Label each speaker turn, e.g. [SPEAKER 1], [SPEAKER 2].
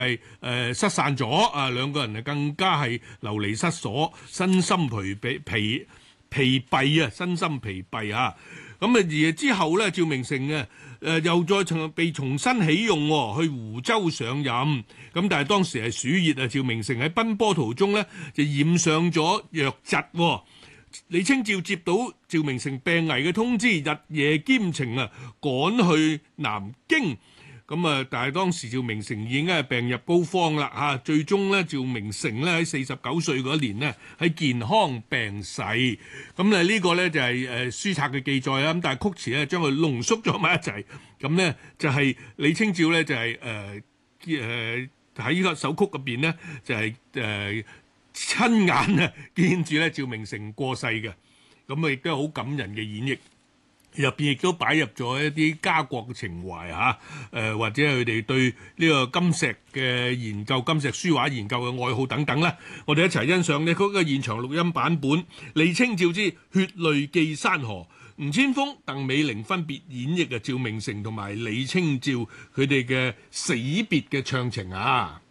[SPEAKER 1] 失散咗啊，兩個人啊更加係流離失所，身心疲憊啊，身心疲憊啊。咁啊而之後咧，趙明誠啊又再被重新起用喎，去湖州上任。咁但係當時係暑熱啊，趙明誠喺奔波途中咧就染上咗瘧疾喎。李清照接到趙明誠病危嘅通知，日夜兼程啊，趕去南京。咁啊，但係當時趙明誠已經係病入膏肓啦嚇，最終咧趙明誠咧喺49歲嗰年咧喺健康病逝。咁呢個咧就係書冊嘅記載啦。咁但係曲詞咧將佢濃縮咗埋一齊。咁咧就係李清照咧就係喺呢個首曲入邊咧就係親眼啊見住咧趙明誠過世嘅。咁啊亦都係好感人嘅演繹。入邊亦都擺入咗一啲家國嘅情懷嚇，或者係佢哋對呢個金石嘅研究、金石書畫研究嘅愛好等等啦。我哋一齊欣賞呢嗰個現場錄音版本，李清照之《血淚記山河》，吳千鋒、鄧美玲分別演繹嘅趙明誠同埋李清照佢哋嘅死別嘅唱情啊！